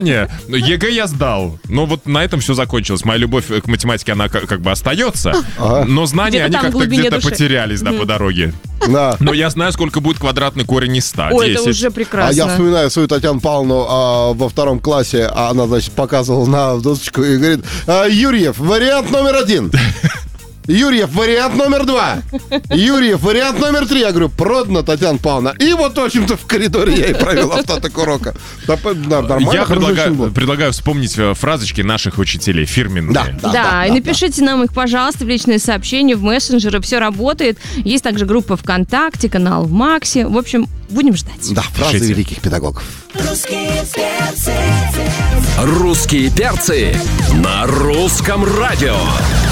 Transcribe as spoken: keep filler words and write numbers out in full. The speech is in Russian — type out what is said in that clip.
Не, ЕГЭ я сдал. Но вот на этом все закончилось. Моя любовь к математике, она как, как бы остается. Ага. Но знания, где-то они как-то где-то души. потерялись, да, mm-hmm. по дороге. Да. Но я знаю, сколько будет квадратный корень из ста. Ой, десять. это уже прекрасно. А я вспоминаю свою Татьяну Павловну а, во втором классе. А она, значит, показывала на досочку и говорит: а, Юрьев, вариант номер один. Юрьев, вариант номер два. Юрьев, вариант номер три. Я говорю: продано, Татьяна Павловна. И вот, в общем-то, в коридоре я и провел остаток урока. Да, нормально, я предлагаю, предлагаю вспомнить фразочки наших учителей, фирменные. Да, да, да, да, и да, напишите да. нам их, пожалуйста, в личные сообщения, в мессенджеры. Все работает. Есть также группа ВКонтакте, канал в Максе. В общем, будем ждать. Да, фразы Пишите. великих педагогов. Русские перцы. Русские перцы на русском радио.